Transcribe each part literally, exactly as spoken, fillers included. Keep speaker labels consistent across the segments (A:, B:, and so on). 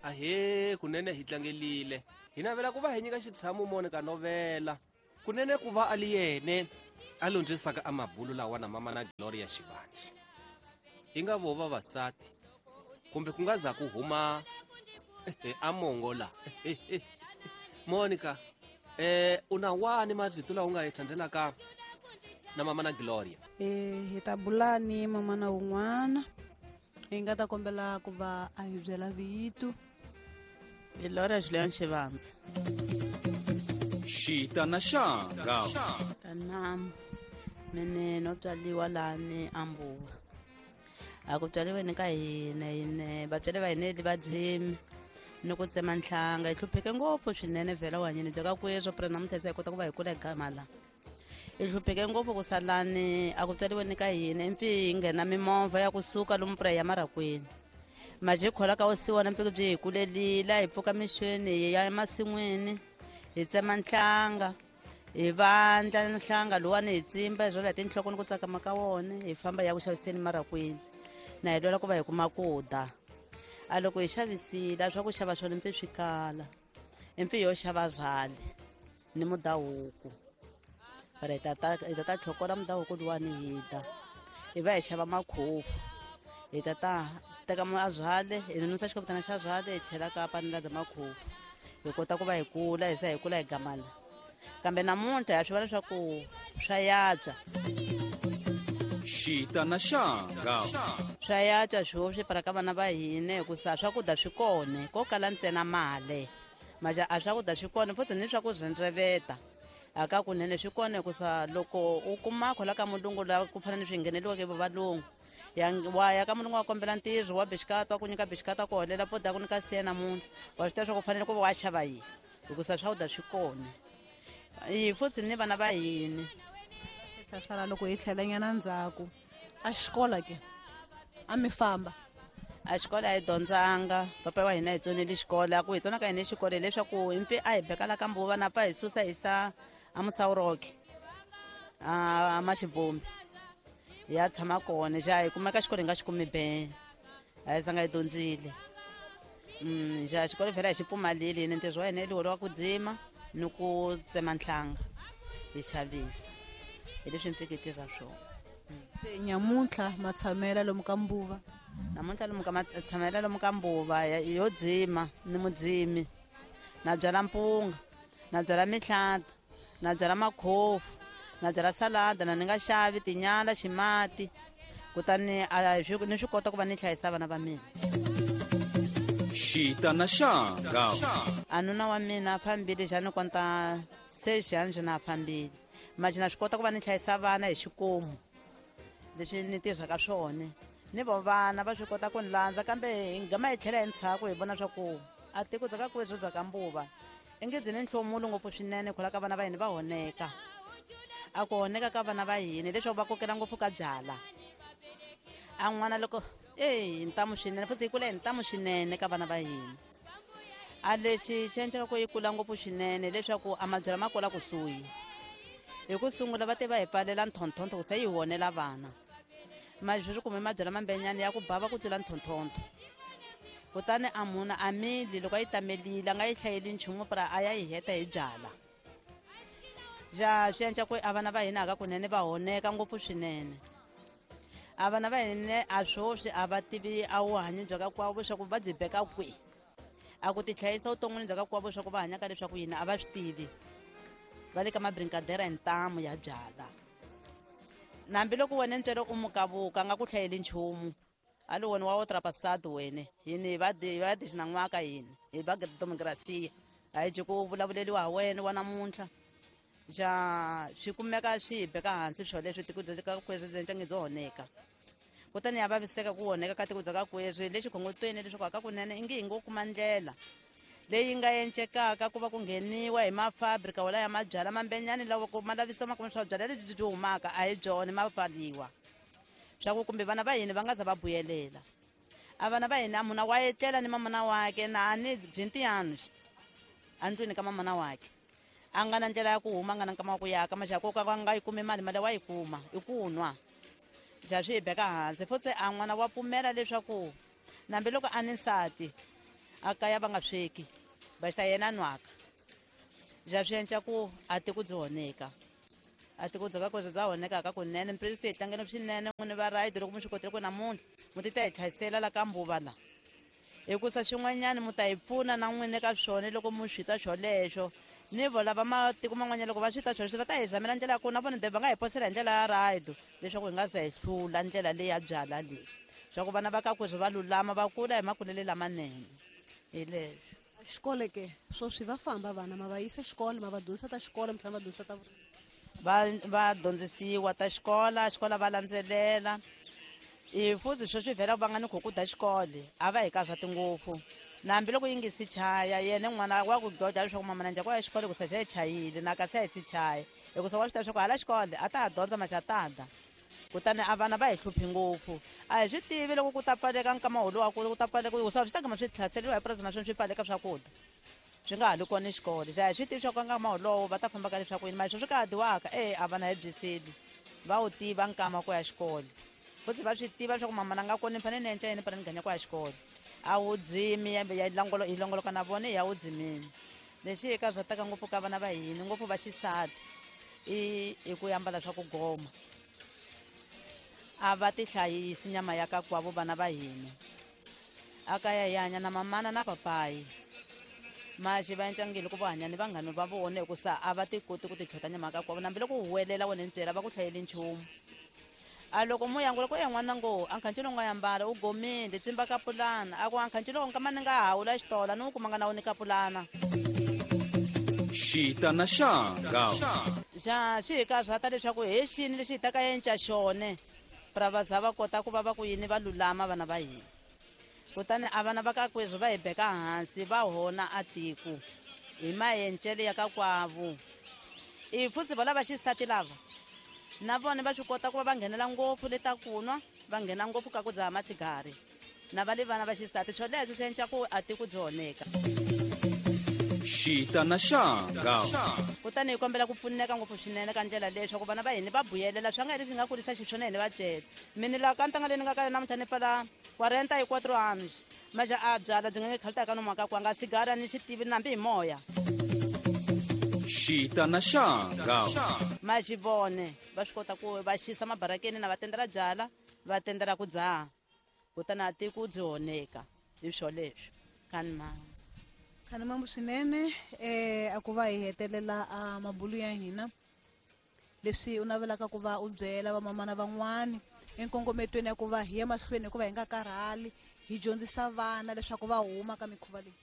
A: ahe kunene hi tlangelile hi navela ku va hi nyika xitshamo moni ka novela kunene ku va ali yene a lundzisaka a mabulu lawa na mama na Gloria Xivanci hi nga vo vavasati kumbe ku nga za ku huma a mongo la Monica eh una wani mazito lawa u nga hi thandzelaka na mama na Gloria?
B: Eh hi ta bulani mama na un'wana hi nga ta kombela ku va a hi byela vito.
C: Gloria Julian Xivanci.
D: Xita na xanga.
C: Tanam mene no tswaliwa lani Ambuva. A ku tswaliwe ni ka hina hine vatswari va hina va Jimmy ni ku tsema nhlanga hi hlupheke ngopfu swinene vhela wa nyini bya ka kweso pre namuthesa hi kota ku va hi kula hi gama la hi hlupheke ngopfu ku salani a ku tswaliwe ni ka hina impfi hi nghena mimovha ya kusuka lomu pre ya Marakweni maji khola ka usiwana mpiki byi hi kulelila hi pfuka mixweni hi ya emasin'wini hi tsema nhlanga hi vandla nhlanga luwani hi tsimba hi zwola hi tinhloko ni ku tsakama ka wona hi famba ya ku xaviseni Marakweni na hi lwela ku va hi kuma kuda a loko hi xavisile a swa ku xava swona impfi swi kala impfi yo xava zwali ni mudahuku para hi tata hi tata tlhokola mudahuku luwani hi ta hi va hi xava makhofu hi tata teka azwale hi nunisa xikopitana xa zwale hi chela ka panela za makhofu hi kota ku va hi kula hi za hi kula hi gamala kambe namuntlha hi swi vona leswaku swa yabya
D: Xita na xanga.
C: swa yabya swo swi para ka vana va hina hikusa swakudya swi kone ko kala ntsena male maja a swakudya swi kone futhi ni swa ku zhendreveta aka kunene swi kone hikusa loko u kuma khola ka mulungu la ku fana ni swi ngheneliweke valungu wa ya ka mulungu wa kombela ntirho wa bixikata wa ku nyika bixikata ku holela poda ku nyika siya namuntlha wa swi tiva swa ku fanele ku va wa xava yini hikusa swakudya swi kone hi futhi ni vana va hina
B: Ta sala loko hi tlhela nyana ndzhaku a xikola ke a mi famba
C: a xikola hi dyondzanga papa wa hina hi tsonile xikola ku hi tsona ka hina xikola leswaku impfi a hi bekala ka Mbuva na pa hi susa hi sa a Musawuroke a Maxibombi ya tshama kona ja hi kumeka xikola hi nga xi kumi be a hi zanga hi dyondzile mm ja xikola vhela hi xi pfumalile ni ntirho wa hina hi lori wa ku dzima ni ku tsema nhlanga hi xavisa hi leswi mfike tirha swona
B: se nyamuntlha matshamela lomu ka Mbuva
C: namuntlha lomu ka matshamela lomu ka Mbuva yo dzima ni mudzimi na byala mpunga na byala mihlata na byala makhofu na byala salada na ni nga xavi tinyala ximati kutani a ni swi kota ku va ni hlayisa vana va mina.
D: Xita na xanga.
C: Anuna wa mina a fambile xani kwanta se xani xi na fambile manje na swi kota ku va ni hlayisa vana hi xikomu leswi ni tirhaka swona ni vo vana va swi kota ku ni landza kambe hi gama hi tlhela hi ntshaku hi vona swa ku a tiko dza ka kweswo bya ka Mbuva i nge byi ni nhlomulo ngopfu swinene khola ka vana va hina va honeka a ku honeka ka vana va hina leswaku va kokela ngopfu ka byala a n'wana loko eh ntamu swinene futhi hi kula hi ntamu swinene ka vana va hina a lexi xi endleka ku yi kula ngopfu swinene leswaku a mabyala ma kula kusuhi hi ku sungula va te va hi pfalela nthonthonto ku se yi honela vana manje swi kume mabyala mambenyana ya ku bava ku tlula nthonthonto kutani a muna a mili loko a yi tamelile a nga yi hlayeli nchumu para a ya yi heta hi byala ja swi endla ku a vana va hina aka kunene va honeka ngopfu swinene a vana va hina a swoswi a va tivi a vuhanyi bya ka kwavo leswaku va byi beka kwi a ku ti hlayisa vuton'wini bya ka kwavo leswaku va hanyaka leswaku yini a va swi tivi va le ka mabrinkadera hi ntamu ya byala nambiloko wena ntswele u mukavuka a nga ku hlayeli nchumu a lo wena wa wo trapasado wene yini hi va va dixinan'waka yini hi va democracia a hi je ku vulavuleliwa ha wena wa namuntlha ja swi kumeka swi hi beka hansi swo leswi tiko bya ka kweswo byi ncangi byo honeka kutani ya vaviseka ku honeka ka tiko bya ka kweswo leswi khongotweni leswaku aka kunene i nge hi ngo kuma ndlela leyi nga encekaka ku va ku ngheniwa hi mafabrika wala ya mabyala mambenyani lawa ku ma lavisa ma kuma swa byala lebyi byi humaka a hi byona ma pfaliwa swa ku kumbe vana va hina va nga za va buyelela a vana va hina muna wa etlela ni mamana wake na ni bzintiyanu a ndlwini ka mamana wake a nga na ndlela ya ku huma a nga na nkama wa ku yaka maxa ko ka va nga yi kumi mali mali wa yi kuma i ku nwa ja swi hi beka hansi futhi a n'wana wa pfumela leswaku nambiloko a ni nsati a kaya va nga sweki va xita yena nwaka bya swi endla ku a ti ku byi oneka a ti ku dzaka ku bya oneka ka kunene mprista hi tlangeni swinene n'wini va ride loko mi swi kotile ku namuntlha mu ti ta hi tlhayisela la ka mbuva la hikusa swin'wanyana mu ta hi pfuna na n'wini ka swona loko mu swi twa swoleswo ni vo lava matiko man'wanyana loko va swi twa swoleswo va ta hi zamela ndlela ya ku na vona de va nga hi posela hi ndlela ya ride leswaku hi nga ze hi hlula ndlela leyi ya byala leyi swa ku vana va ka kweswi va lulama va kula hi makulele lamanene hi leswo
B: xikolo ke swo swi va famba vana ma va yisa xikolo ma va dyondzisa ta xikolo mi tlhela va dyondzisa ta vurimi
C: va va dyondzisiwa ta xikola xikola va landzelela i futhi swo swi vhela va nga ni khokhu ta xikole a va hi kazati ngopfu nambiloko yi nge si chaya yena n'wana wa ku dyondza leswaku mama na njhako ya xikolo kusa xa hi chayile na kasi a hi si chaya hikusa wa swi tiva leswaku hala xikole a ta ha dyondza maxa tada kutani a vana va hi hluphi ngopfu a hi swi tivi loko ku ta pfaleka nkama wolo wa ku ta pfaleka hikusa swi ta gama swi tlhaseriwa hi purasi naswona swi pfaleka swakudya swi nga ha li kona xikolo xa hi swi tivi swa ku nkama wolowo va ta famba ka leswaku yini mara swo swi ka hadiwaka e a vana hi byiseli va wu tiva nkama ku ya xikolo futhi va swi tiva leswaku mama na nga koni ni fanele ni endla yini para ni ganya ku ya xikolo a wu dzimi hi longoloka na vona hi ya wu dzimini lexi hi ka byi teka ngopfu ka vana va hini ngopfu va xisati i i ku ambala swa ku goma a va ti hlayisi nyama ya ka kwavo vana va hina a kaya hi hanya na mamana na papayi maxi va endyangwini loko vo hanya ni vanghani va vona hikusa a va ti koti ku ti tlhota nyama ka kwavo nambiloko u huwelela wena ni byela va ku hlayeli nchumu a loko mu yangu loko e n'wana ngo a nkhancilo nga yambala u gomile tsimba ka pulana a ku a nkhancilo nkama ni nga hawula xitola ni wu kumanga na woni ka pulana
D: xita na xanga
C: xa swi hi karhata leswaku hi xini lexi hi taka yenca xone para va za va kota ku va va ku yini va lulama vana va hina kutani a vana va ka kwezwi va hi beka hansi va hona a tiko hi mayencele ya ka kwavo i futhi va lava xisati lava na vona va swi kota ku va va nghenela ngopfu le ta kunwa va nghena ngopfu ka ku dzaha masigari na va le vana va xisati swo leswi swi endla ku a tiko byi oneka
D: xita na xanga
C: kutani hi kombela ku pfuneka ngopfu swinene ka ndlela leswaku vana va hina va buyelela swi nga hi leswi hi nga kurisa xiswona hini va byela mini laha ka ntanga leyi ni nga ka yona namuntlha ni pfala kwarenta hi quatro anos maxa a byala byi nga nge khalita hi ka nomaka ku a nga sigara ni xi tivi nambi hi moya
D: xita na xanga
C: maxivone va swi kota ku va xisa mabarakeni na va tendela byala va tendela ku dzaha kutani a tiko byi oneka hi swoleswo kani mama
B: khani mambo swinene eh a ku va hi hetelela a mabulu ya hina leswi u navelaka ku va u byela vamamana van'wani enkongometweni ya ku va hi ya mahlweni hikuva hi nga karhali hi dyondzisa vana leswaku va huma ka mikhuva leyi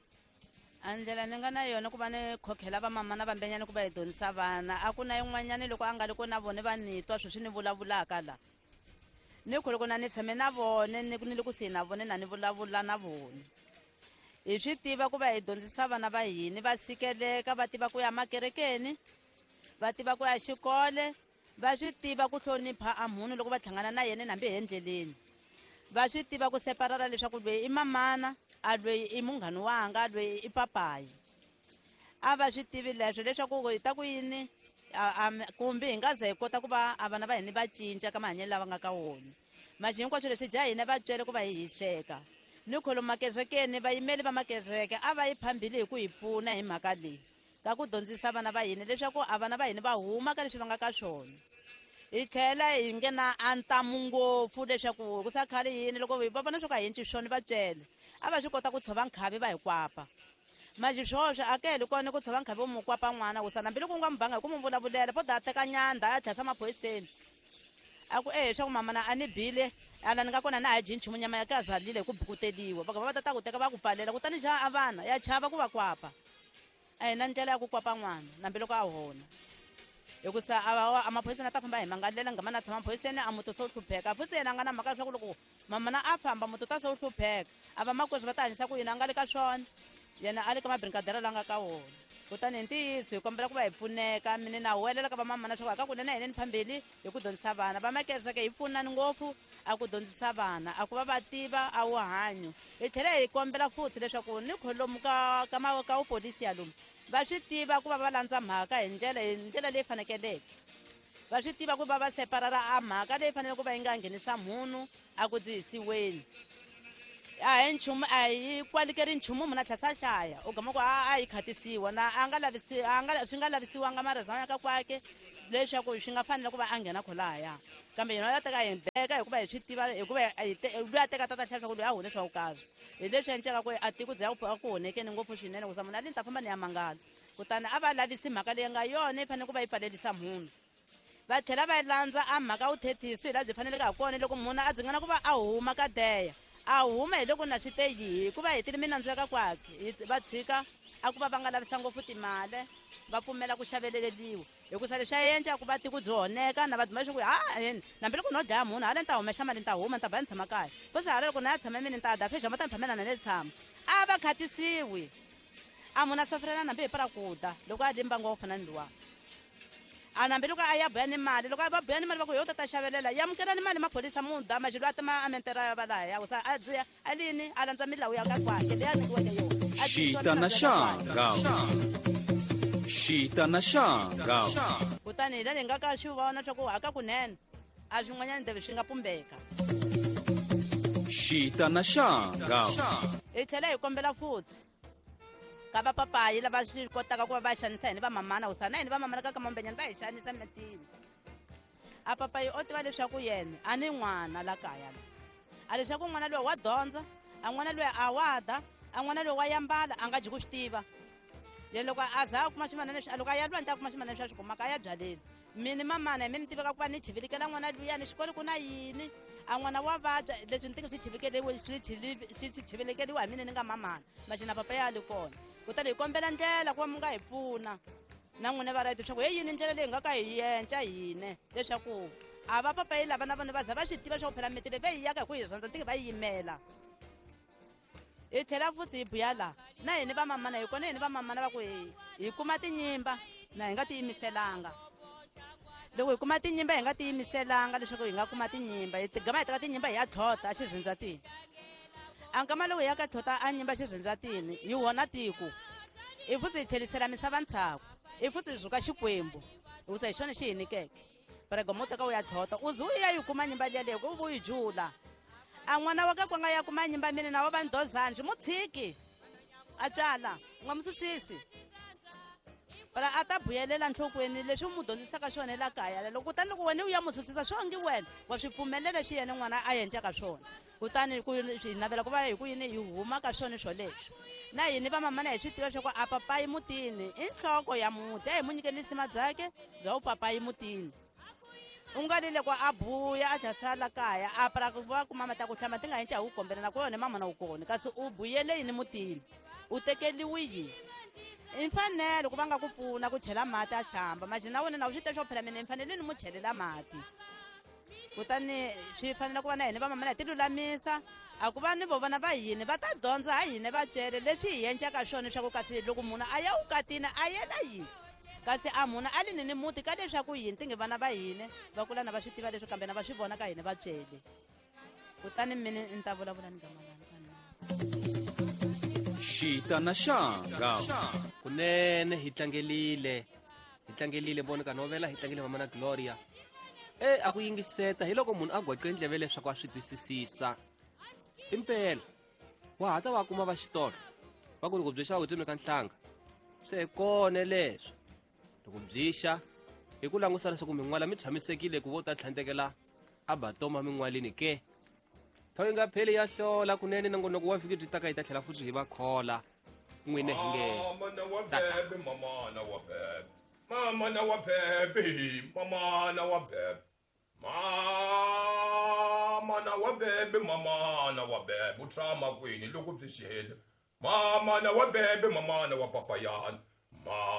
C: a ndlela ni nga na yona ku va ni khokhela vamamana vambenyana ku va hi dyondzisa vana a ku na yin'wanyani loko a nga ri ku na vona va ni twa swi swi ni vulavulaka la ni ku loko na ni tshame na vona ni ni le kusuhi na vona na ni vulavula na vona hi swi tiva ku va hi dyondzisa vana va hina va sikeleka va tiva ku ya makerekeni va tiva ku ya xikole va swi tiva ku hlonipha a munhu loko va hlangana na yena nambi hi endleleni va swi tiva ku separara leswaku lweyi i mamana a lweyi i munghani wanga lweyi i papayi a va swi tivi leswo leswaku hi ta ku yini kumbe hi nga ze hi kota ku va a vana va hina va cinca ka mahanyelo lava nga ka wona maxi hinkwaswo leswi dya hina va byele ku va hi hiseka ni kholo makerekeni vayimeli va makereke a va yi phambili hi ku hi pfuna hi mhaka leyi ka ku dyondzisa vana va hina leswaku a vana va hina va huma ka leswi va nga ka swona hi tlhela hi nghena a ntamu ngopfu leswaku ku sa khale yini loko va vona swo ka hi nci swona va byele a va swi kota ku tshova nkhavi va hi kwapa maxi swoswo a ke heli kona ku tshova nkhavi wo mu kwapa n'wana ku sa nambiloko ku nga mi banga hi ku mu vulavulela po da teka nyandha ya tlhasa maphoyiseni a ku e leswaku mamana a ni bile ala ni nga kona na ha dyi nchumu nyama ya ka zalile hi ku bukuteliwa va va tata ku teka va ku pfalela kutani xa a vana ya chava ku va kwapa a hi na ndlela ya ku kwapa n'wana nambiloko a hona hikusa a maphoyiseni a ta famba hi mangalela ngamana a tshama maphoyiseni a muto se u hlupheka futhi yena a nga na mhaka leswaku loko mamana a famba muto ta se u hlupheka a va makweswi va ta hanyisa ku yini a nga le ka swona yena a le ka mabrinkadera la nga ka wona kutani hi ntiyiso hi kombela ku va hi pfuneka mini na huwelela ka vamamana swa ku aka kunene hi neni phambili hi ku dyondzisa vana va makereke hi pfunani ngopfu a ku dyondzisa vana a ku va va tiva a wu hanyo hi tlhela hi kombela futhi leswaku ni kholomu ka ka ka vupolisi ya lomu va swi tiva ku va va landza mhaka hi ndlela hi ndlela leyi fanekeleke va swi tiva ku va va separara a mhaka leyi fanele ku va yi nga nghenisa munhu a ku dzihisiweni a hi nchumu a hi kwalikeri nchumu munhu a tlhela sa hlaya u gama ku a hi khatisiwa na a nga lavisi a nga swi nga lavisiwanga marezano ka kwake leswaku swi nga fanele ku va a nghena kholaya kambe hina ya teka hi beka hikuva hi swi tiva hikuva luyi a teka tata hlaya swa ku loyi a hune swa ku karhi hi leswi endleka ku a tiko dza ku ku honekeni ngopfu swinene kusa munhu ali ni ta famba ni ya mangala kutani a va lavisi mhaka leyi nga yona yi fanele ku va yi pfalelisa munhu va tlhela va yi landza a mhaka vuthethisi hi laha byi faneleke ha kona loko munhu a dzingana ku va a huma ka deya a huma hi loko na swi teyi hikuva hi tile mina ndzeka kwakhe va tshika a ku va va nga lavisa ngopfu timali va pfumela ku xaveleleliwa hikusa leswi a endla ku va tiko byi honeka na vaduma leswaku ha hambiloko no dlaya munhu hala ni ta humexa mali ni ta huma ni ta ba ni tshama kaya kusa hala loko na ya tshama mina ni ta da phexha ma ta ni phamela na le tshama a va khatisiwi a munhu a soferela nambi hi para kuda loko a limba ngopfu na ndiwa a nambi loko a ya boya ni mali loko a va boya ni mali va ku yo ta ta xavelela ya amukela ni mali maphorisa muda maxilo a tima a mentera ya va laha ya kusa a dziya a lini a landza milawu ya ka kwakhe leyi a nyikiweke yona
D: Shita na shanga. Shita na shanga.
C: kutani hi le hi nga ka swi vona swa ku haka kunene a swin'wanyana ndeve swi nga pumbeka
D: Shita na shanga.
C: hi tlhela hi kombela futsi ka vapapayi lava swi kotaka ku va va xanisa hini vamamana kusa na hini vamamana ka kamambenyana va hi xanisa mitini a papayi o tiva leswaku yena a ni n'wana la kaya a leswaku n'wana loyi wa dyondza a n'wana loyi a wada a n'wana loyi wa yambala a nga dyi ku swi tiva le loko a za a kuma swimana leswi loko a ya lwa ni ta kuma swimana leswi a swi kumaka a ya byaleni mini mamana hi mi ni tiveka ku va ni chivilikela n'wana luyani xikolo ku na yini a n'wana wa vabya leswi ni tingi swi chivikeliwi swi chivilekeliwa hi mina ni nga mamana maxina papa ya ali kona kutani hi kombela ndlela ku va mi nga hi pfuna na n'wine va rayiti leswaku hi yini ndlela leyi nga ka hi yenca hine leswaku a va papa yi lava na vona va za va swi tiva swa ku phela miti leyi va yi yaka hi ku hi rhandza tingi va yi yimela hi tlhela futhi hi buya laha na hini vamamana hi kona hini vamamana va ku hi hi kuma tinyimba na hi nga tiyimiselanga loko hi kuma tinyimba hi nga tiyimiselanga leswaku hi nga kuma tinyimba hi gama hi teka tinyimba hi ya tlhota a xirhendzatini a nkama loko hi ya ka tlhota a nyimba xirhendzatini hi wona tiko hi futhi hi tlhelisela misava ntshaku hi futhi hi zuka xikwembu hikusa hi xona xi hi nyikeke parego mo teka u ya tlhota u ze u ya yi kuma nyimba liya leyi ku u yi jula a n'wana wa ka ku nga ya kuma nyimba mini na wa va ndozanji mu tshiki a twala u nga mu susisi para a ta buyelela nhlokweni leswi mu dyondzisaka swona la kaya loko kutani loko wena u ya mu susisa swongi wena wa swi pfumelela swi yena n'wana a endlaka swona kutani ku hi navela ku va hi ku yini hi huma ka swona swo leswi na yini vamamana hi swi tiva swa ku a papayi mutini i nhloko ya muti a hi mu nyikeli nsima byake bya upapayi mutini u nga li loko a buya a tlhasala kaya a para ku va ku mama ta ku hlama ti nga henca hi wu kombela na ku yona mama na wu kona kasi u buyele yini mutini u tekeliwi yini i mfanelo ku va nga ku pfuna ku chela mati a hlamba maxi na wena na u swi te swo phela mina hi fanele ni mu chelela mati kutani swi fanele ku va na hina vamamana hi ti lulamisa a ku va ni vo vana va hini va ta dyondza ha hina vatswere leswi hi endlaka swona swa ku kasi loko munhu a ya vukatini a yela yini kasi a munhu a li ni muti ka leswaku yini tingi vana va hina va kula na va swi tiva leswi kambe na va swi vona ka hina vatswele kutani mina ni ta vulavula ni gamanana
D: Shita na shanga.
A: kunene hi tlangelile hi tlangelile voni ka novela hi tlangile mama na Gloria e a ku yingiseta hi loko munhu a gweqe ndleve leswaku a swi twisisisa impela wa ha ta va kuma va xitolo va ku loko byixa u tsimi ka nhlanga swi hi kone leswo loko byixa hi ku langusa leswaku min'wala mi tshamisekile ku vo ta tlhandlekela a batoma min'walini ke thawu yi nga pheli ya hlola kunene nongonoko wa vhiki byi taka hi ta tlhela futhi hi va khola n'wine hi nge
E: Mama na wa bebe, mama na wa bebe. Mama na wa bebe, mama na wa bebe. Mama na wa bebe, mama na wa bebe. Utrama kwini loko byi xele. Mama na wa bebe, mama na wa papayana. Ma